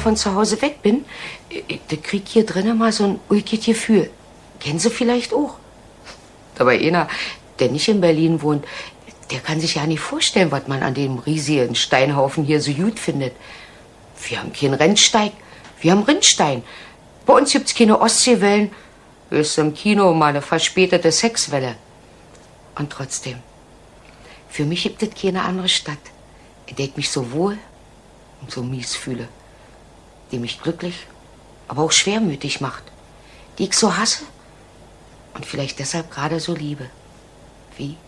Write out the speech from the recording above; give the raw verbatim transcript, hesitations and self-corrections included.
von zu Hause weg bin, da krieg ich hier drinnen mal so ein ulkiges Gefühl. Kennen Sie vielleicht auch? Dabei einer, der nicht in Berlin wohnt, der kann sich ja nicht vorstellen, was man an dem riesigen Steinhaufen hier so gut findet. Wir haben keinen Rennsteig, wir haben Rinnstein. Bei uns gibt's keine Ostseewellen, höchstens im Kino mal eine verspätete Sexwelle. Und trotzdem, für mich gibt es keine andere Stadt, in der ich mich so wohl und so mies fühle, die mich glücklich, aber auch schwermütig macht, die ich so hasse und vielleicht deshalb gerade so liebe, wie